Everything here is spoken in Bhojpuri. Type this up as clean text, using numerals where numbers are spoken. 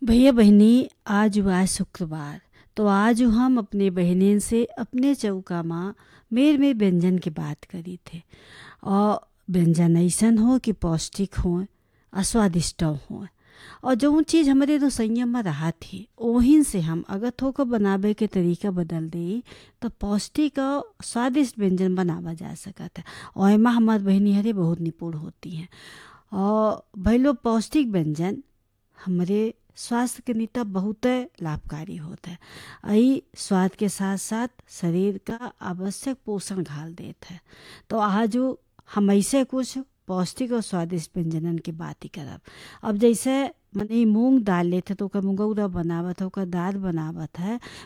भैया बहनी, आज हुआ है शुक्रवार। तो आज हम अपने बहनेन से अपने चौका माँ मेर में व्यंजन की बात करी थे। और व्यंजन ऐसन हो कि पौष्टिक हो और स्वादिष्ट हो। और जो चीज़ हमारे रसोइया में रहा थी वहीं से हम अगर थोड़ा बनावे के तरीका बदल दी तो पौष्टिक और स्वादिष्ट व्यंजन बनावा जा सकता है। और एमा हमार बहनी हरे बहुत निपुण होती हैं। और भैलो पौष्टिक व्यंजन हमारे स्वास्थ्य के लिए तो बहुत लाभकारी होता है। यही स्वाद के साथ साथ शरीर का आवश्यक पोषण घाल देता है। तो आज जो हम ऐसे कुछ पौष्टिक और स्वादिष्ट व्यंजनन की बात ही करब। अब जैसे मने मूंग दाल लेते तो ओकर मुंगौरा बनावत है, ओकर दाल बनावत है।